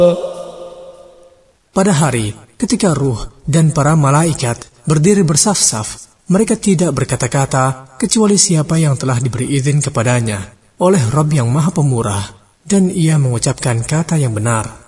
Pada hari ketika ruh dan para malaikat berdiri bersaf-saf, mereka tidak berkata-kata kecuali siapa yang telah diberi izin kepadanya oleh Rabb yang Maha Pemurah, dan ia mengucapkan kata yang benar.